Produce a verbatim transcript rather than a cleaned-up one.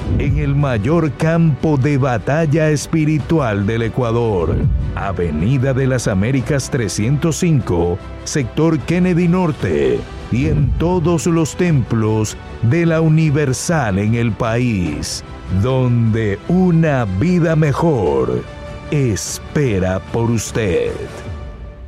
en el mayor campo de batalla espiritual del Ecuador, Avenida de las Américas trescientos cinco, sector Kennedy Norte, y en todos los templos de la Universal en el país, donde una vida mejor espera por usted.